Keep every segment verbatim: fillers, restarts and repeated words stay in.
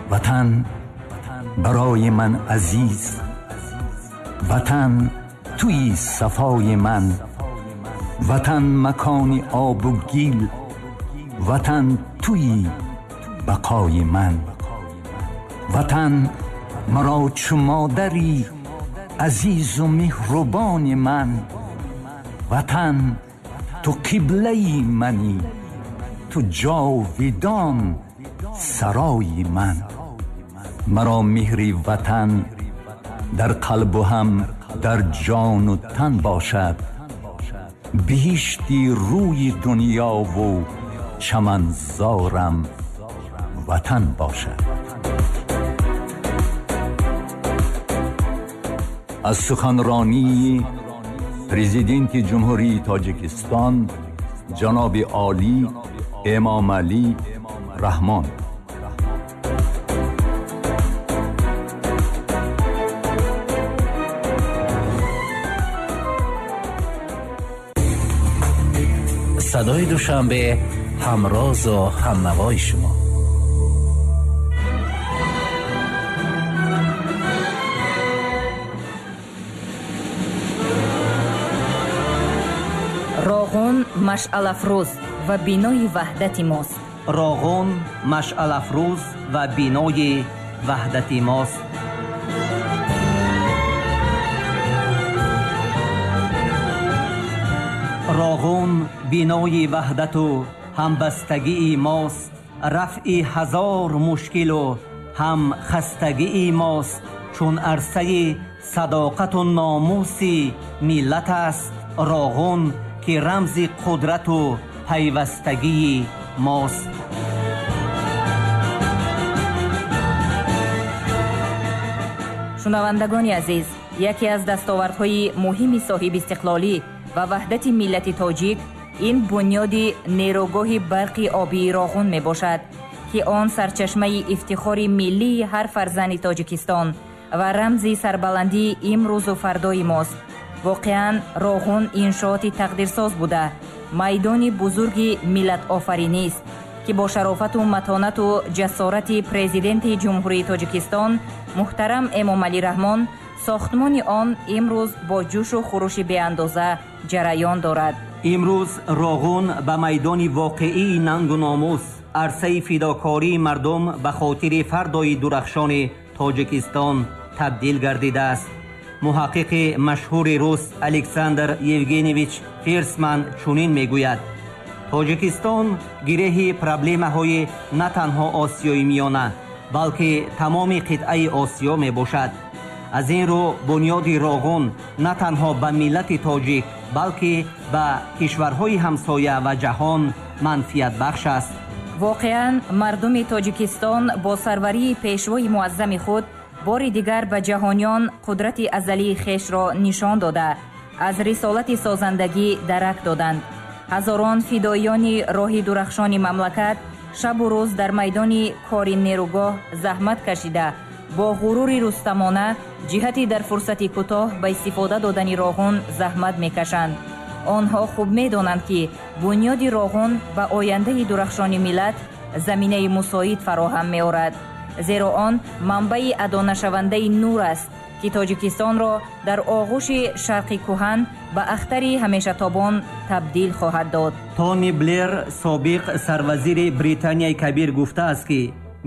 وطن برای من عزیز، وطن توی صفای من، وطن مکان آب و گل، وطن توی بقای من. وطن مرا چو مادری عزیز و مهربان من، وطن تو قبله منی، تو جاودان سرای من. مرا مهر وطن در قلب و هم در جان و تن باشد، بهشتی روی دنیا و چمنزارم وطن باشد. از سخنرانی پرزیدنت جمهوری تاجیکستان جناب عالی امام علی رحمان. صدای دوشنبه همراز و همنوای شما. راغون مشعل افروز و بینای وحدت ماست. راغون مشعل افروز و بینای وحدت ماست. راغون بینای وحدت و همبستگی ماست، رفع هزار مشکل و هم خستگی ماست. چون عرصه صداقت و ناموس ملت است راغون، که رمز قدرت و پیوستگی ماست. شنوندگان عزیز، یکی از دستاوردهای مهم صاحب استقلالی و وحدت ملت تاجیک این بنیاد نیروگاه برق آبی راغون می باشد که آن سرچشمه افتخار ملی هر فرزند تاجیکستان و رمز سربلندی امروز و فردای ماست. واقعا راغون انشاءات تقدیرساز بوده، میدان بزرگ ملت آفرینی است که با شرافت و متانت و جسارت پرزیدنت جمهوری تاجیکستان محترم امام علی رحمان ساختمان آن امروز با جوش و خروش بی اندازه جریان دارد. امروز راغون به میدان واقعی ننگ و ناموس، عرصه فداکاری مردم به خاطر فردای درخشان تاجیکستان تبدیل گردیده است. محقق مشهور روس الکساندر یوگنیویچ فیرسمن چنین میگوید: تاجیکستان گره پرابلم‌های نه تنها آسیای میانه بلکه تمام قطعه آسیا می باشد. از این رو بنیاد راغون نه تنها به ملت تاجیک بلکه به کشورهای همسایه و جهان منفعت بخش است. واقعا مردم تاجیکستان با سروری پیشوای معظم خود بار دیگر به جهانیان قدرت ازلی خیش را نشان داده از رسالت سازندگی درک دادند. هزاران فدایان راه درخشان مملکت شب و روز در میدان کار نیروگاه زحمت کشیده با غرور رستمانه جهتی در فرصتی کوتاه به استفاده دادن راغون زحمت میکشند. آنها خوب میدانند که بنیاد راغون به آینده درخشان ملت زمینه مساعد فراهم می‌آورد، زیرا آن منبع ادا نشونده نور است که تاجیکستان را در آغوش شرق کهن به اختر همیشه تابان تبدیل خواهد داد. تونی بلیر سابق سروزیر بریتانیای کبیر گفته است که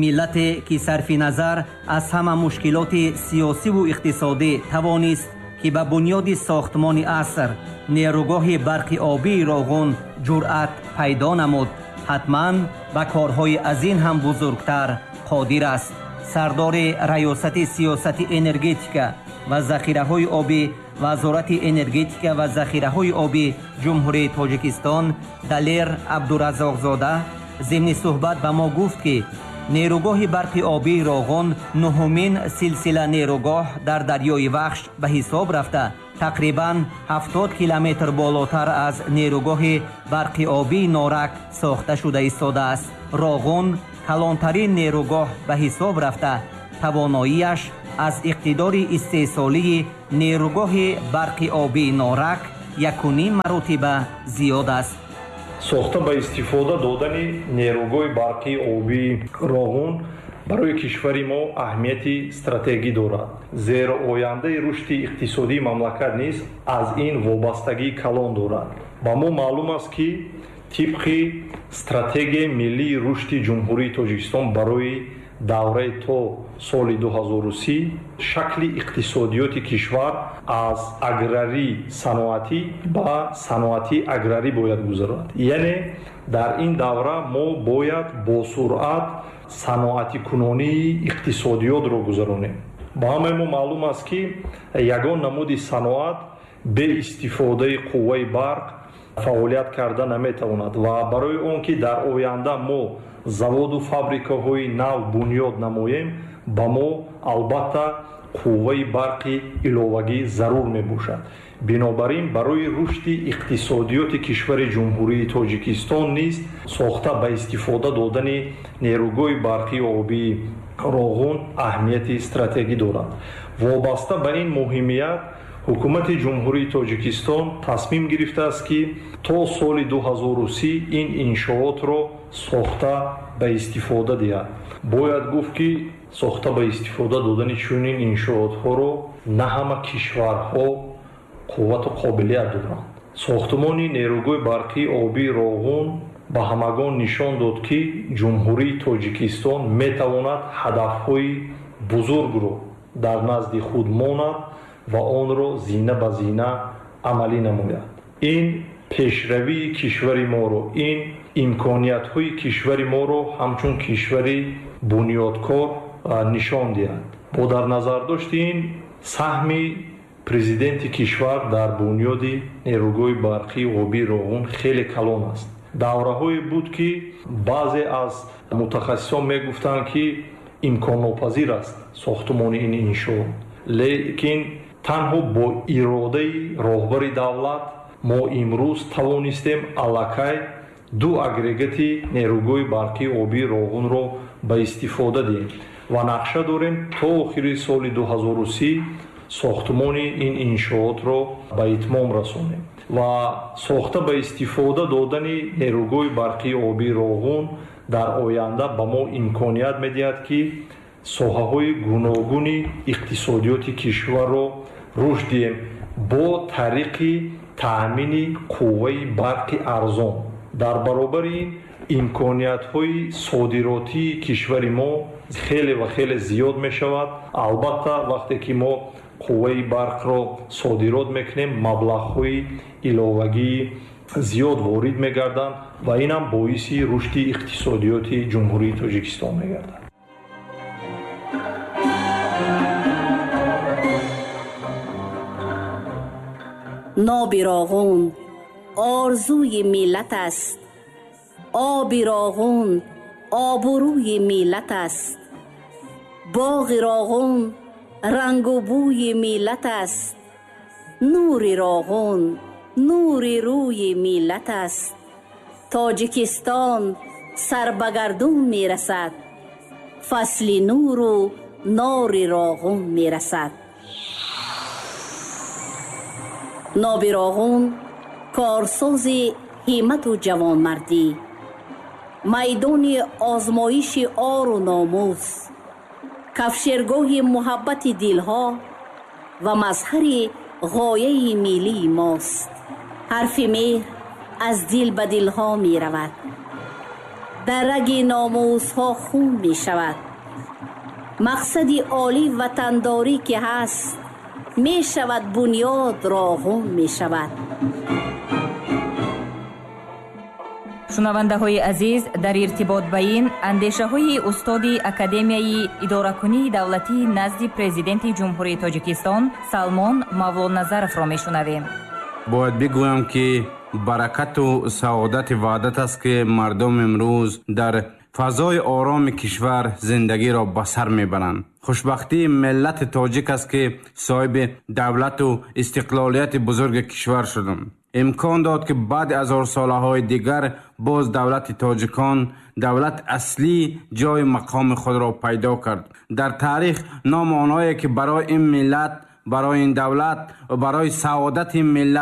ملت که صرف نظر از همه مشکلات سیاسی و اقتصادی توانست که به بنیاد ساختمان عصر نیروگاه برق آبی راغون جرأت پیدا نمود، حتما به کارهای از این هم بزرگتر قادر است. سردار ریاست سیاست انرژتیکا و ذخیره‌های آبی وزارت انرژتیکا و ذخیره‌های آبی جمهوری تاجیکستان دلیر عبدالرزاقزاده ضمن صحبت به ما گفت که نیروگاه برق آبی راغون نهمین سلسله نیروگاه در دریای وخش به حساب رفته تقریباً هفتاد کیلومتر بالاتر از نیروگاه برق آبی نارک ساخته شده ایستاده است. راغون کلانترین نیروگاه به حساب رفته تواناییش از اقتدار استحصالی نیروگاه برق آبی نارک یک و نیم مرتبه زیاد است. сохта ба истифода додани нерӯгоҳи барқии обии Роғун барои кишвари мо аҳамияти стратегӣ дорад, зеро ояндаи рушди иқтисодии мамлакат низ аз ин вобастагии калон дорад. ба мо маълум аст ки тибқи стратегияи миллии рушди ҷумҳурии Тоҷикистон барои давраи то соли ду ҳазору си шакли иқтисодиёти кишвар аз аграрӣ саноатӣ ба саноатӣ аграрӣ бояд гузарад. яъне дар ин давра мо бояд бо суръат саноатикунонии иқтисодиётро гузаронем. ба ҳамаи мо маълум аст ки ягон намуди саноат бе истифодаи қувваи барқ фаъолият карда наметавонад ва барои он ки дар оянда мо заводу фабрикаҳои нав бунёд намоем, ба мо албатта қувваи барқи иловагӣ зарур мебошад. бинобар ин барои рушди иқтисодиёти кишвари ҷумҳурии Тоҷикистон низ сохта ба истифода додани нерӯгоҳи барқии обии Роғун аҳамияти стратегӣ дорад. вобаста ба ин муҳимият ҳукумати ҷумҳурии Тоҷикистон тасмим гирифтааст ки то соли ду ҳазору си ин иншоотро сохта ба истифода диҳад. бояд гуфт ки сохта ба истифода додани чунин иншоотҳоро на ҳама кишварҳо қуввату қобилият доранд. сохтмони нерӯгоҳи барқии обии Роғун ба ҳамагон нишон дод ки ҷумҳурии Тоҷикистон метавонад ҳадафҳои бузургро дар назди худ монад ва онро зина ба зина амалӣ намояд. ин пешравии кишвари моро, ин имкониятҳои кишвари моро ҳамчун кишвари бунёдкор нишон диҳад. бо дар назар дошти ин саҳми президенти кишвар дар бунёди нерӯгоҳи барқии обии Роғун хеле калон аст. давраҳое буд ки баъзе аз мутахассисон мегуфтанд ки имконнопазир аст сохтмони ин иншоот, лекин танҳо бо иродаи роҳбари давлат мо имрӯз тавонистем аллакай ду агрегати нерӯгоҳи барқии обии Роғунро ба истифода диҳем ва нақша дорем то охири соли ду ҳазору си сохтмони ин иншоотро ба итмом расонем ва сохта ба истифода додани нерӯгоҳи барқии обии Роғун дар оянда ба мо имконият медиҳад ки соҳаҳои гуногуни иқтисодиёти кишварро рушд диҳем бо тариқи таъмини қувваи барқи арзон. дар баробари ин имкониятҳои содиротии кишвари мо хеле ва хеле зиёд мешавад. албатта вақте ки мо қувваи барқро содирот мекунем, маблағҳои иловагии зиёд ворид мегарданд ва инам боиси рушди иқтисодиёти ҷумҳурии Тоҷикистон мегардад. ناب راغون آرزوی ملت است، آب راغون آبروی ملت است، باغ راغون رنگ و بوی ملت است، نور راغون نور روی ملت است. تاجیکستان سر به گردون می رسد، فصل نور و نار راغون می رسد. ناب راغون کارساز همت و جوانمردی، میدان آزمایش آر و ناموس، کفشرگاه محبت دلها و مظهر غایه ملی ماست. حرف مهر از دل به دلها می رود، در رگ ناموس ها خون می شود. مقصد عالی وطنداری که هست می شود بنیاد راغون می شود. шунавандаҳои азиз, дар иртибот ба ин андешаҳои устоди академияи идоракунии давлатии назди президенти ҷумҳурии Тоҷикистон Салмон Мавлоназаровро мешунавем. бояд бигӯям ки баракату саодати ваъдат аст ки мардум имрӯз дар фазои ороми кишвар зиндагиро ба сар мебаранд. хушбахтии миллати тоҷик аст ки соҳиби давлату истиқлолияти бузурги кишвар шудем. имкон дод ки баъди ҳазорсолаҳои дигар боз давлати тоҷикон давлат аслӣ ҷои мақоми худро пайдо кард. дар таърих номи онҳое ки барои ин миллат, барои ин давлат ва барои саодати миллат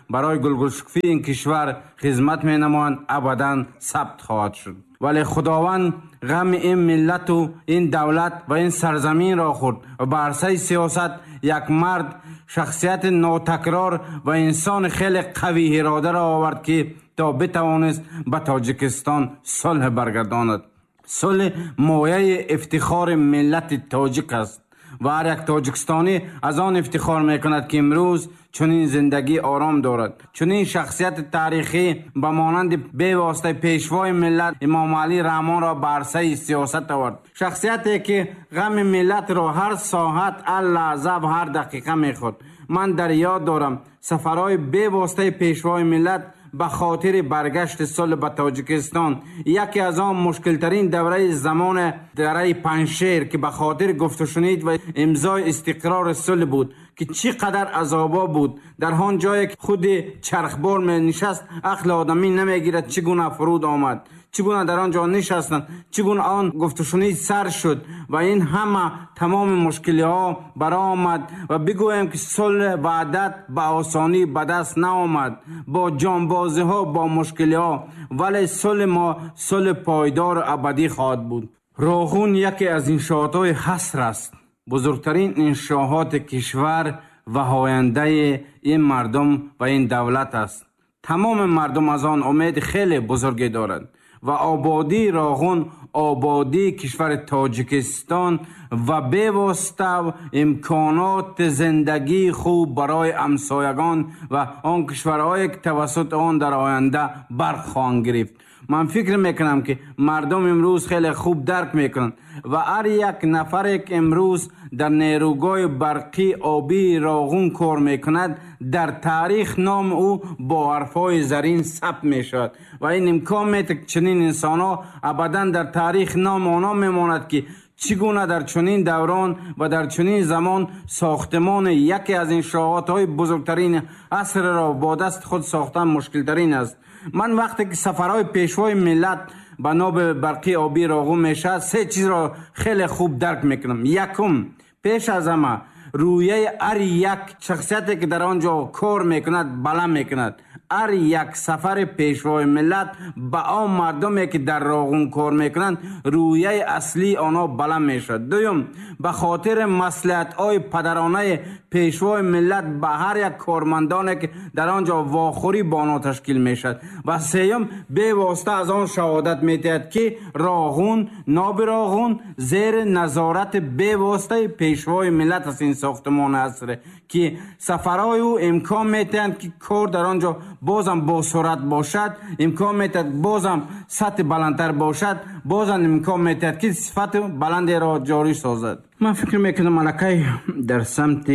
برای گلگشکفی این کشور خدمت می نمایند ابدا ثبت خواهد شد. ولی خداوند غم این ملت و این دولت و این سرزمین را خورد و بر عرصه سیاست یک مرد شخصیت ناتکرار و انسان خیلی قوی اراده را آورد که تا بتوانست به تاجیکستان صلح برگرداند. صلح مایه افتخار ملت تاجیک است و هر یک تاجیکستانی از آن افتخار میکند که امروز چنین زندگی آرام دارد. چنین شخصیت تاریخی به مانند به واسطه پیشوای ملت امام علی رحمان را به عرصه سیاست آورد. شخصیتی که غم ملت را هر ساعت، هر لحظه و هر دقیقه میخورد. من در یاد دارم سفرهای به واسطه پیشوای ملت به خاطر برگشت صلح به تاجیکستان، یکی از آن مشکل ترین دوره زمان دوره پنجشیر که به خاطر گفت و شنید و امضای استقرار صلح بود که چقدر عذابا بود. در آن جایی که خود چرخبار می نشست عقل آدمی نمیگیرد چگونه فرود آمد، چگونه در آنجا نشستند، چگونه آن گفت و شنید سر شد و این همه تمام مشکلی ها برآمد و بگویم که صلح وحدت به آسانی به دست نآمد، با جانبازی ها، با مشکلی ها، ولی صلح ما صلح پایدار و ابدی خواهد بود. راغون یکی از انشاءات های حصر است، بزرگترین انشاءات کشور و آینده این مردم و این دولت است. تمام مردم از آن امید خیلی بزرگی دارند و آبادی راغون آبادی کشور تاجیکستان و به واسطه امکانات زندگی خوب برای همسایگان و آن کشورهایی که توسط آن در آینده برق خواهند گرفت. من فکر میکنم که مردم امروز خیلی خوب درک میکنند و هر یک نفر که امروز در نیروگاه برقی آبی راغون کار میکند در تاریخ نام او با حرفای زرین ثبت میشود و این امکان میده که چنین انسان ها ابدا در تاریخ نام آنها میماند که چگونه در چنین دوران و در چنین زمان ساختمان یکی از انشاءات های بزرگترین عصر را با دست خود ساختن مشکل ترین است. من وقتی که سفرهای پیشوای ملت به ناب برقی آبی راغون میشه سه چیز را خیلی خوب درک میکنم. یکم، پیش از همه رویه هر یک شخصیتی که در آنجا کار میکند بلند میکند. هر یک سفر پیشوای ملت به آن مردمی که در راغون کار میکنند رویه اصلی آنها بلند میشد. دوم، به خاطر مصلحت های پدرانه پیشوای ملت به هر یک کارمندانی که در آنجا واخوری با آنها تشکیل میشد. و سوم، به واسطه از آن شهادت میدهد که راغون ناب راغون زیر نظارت به واسطه پیشوای ملت است. این ساختمان عصر که سفرهای او امکان میدهند که کار در آنجا بازم با سرعت باشد، امکان میتد بازم سطح بلندتر باشد، بازم امکان میتد که صفت بلند را جاری سازد. من فکر میکنم ملکه در سمت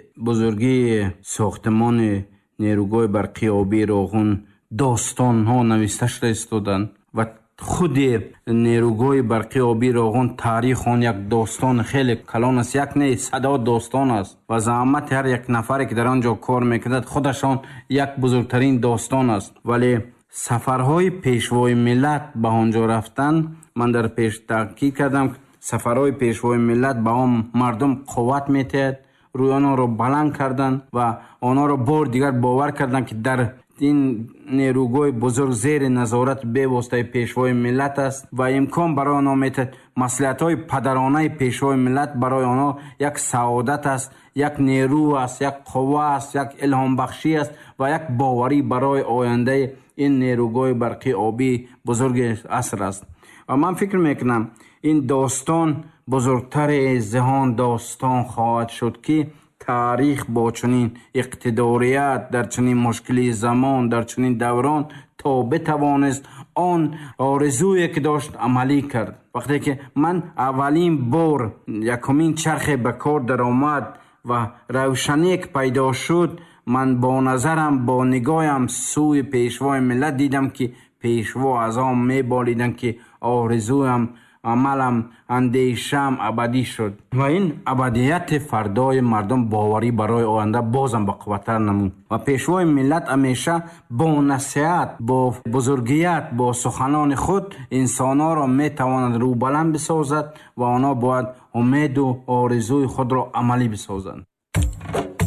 بزرگی ساختمان نیروگاه برقی آبی راغون داستان ها نوشته شده استودند و خود نیروگاه برقی آبی راغون تاریخ آن یک داستان خیلی کلان است، یک نه صدا داستان است و زحمت هر یک نفری که در آنجا کار میکند خودشان یک بزرگترین داستان است. ولی سفرهای پیشوای ملت به آنجا رفتن، من در پیش تحقیق کردم سفرهای پیشوای ملت به آن مردم قوت میتهد، روی آنها را بلند کردن و آنها را بار دیگر باور کردن که در این نیروگاه بزرگ زیر نظارت به واسطه پیشوای ملت است و امکان برای آنها میتد مصلحت‌های پدرانه پیشوای ملت برای آنها یک سعادت است، یک نیرو است، یک قوه است، یک الهام بخشی است و یک باوری برای آینده این نیروگاه برقی آبی بزرگ عصر است. و من فکر میکنم این داستان بزرگتر ذهان داستان خواهد شد که تاریخ با چنین اقتداریت در چنین مشکلی زمان در چنین دوران تا بتوانست آن آرزویی که داشت عملی کرد. وقتی که من اولین بار یکمین چرخ به کار در آمد و روشنی که پیدا شد، من با نظرم با نگاهم سوی پیشوای ملت دیدم که پیشوا از آن میبالیدن که آرزویم عملم اندیشم ابدی شد و این ابدیت فردای مردم باوری برای آینده بازم با قوتر نمود و پیشوای ملت همیشه با نصیحت، با بزرگیت، با سخنان خود انسانها را میتواند رو بلند بسازد و آنها باید امید و آرزوی خود را عملی بسازند.